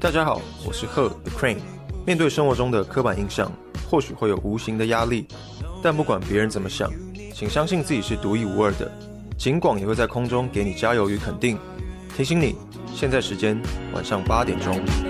大家好，我是贺 The Crane。面对生活中的刻板印象，或许会有无形的压力，但不管别人怎么想，请相信自己是独一无二的。警广也会在空中给你加油与肯定。提醒你，现在时间晚上8点钟。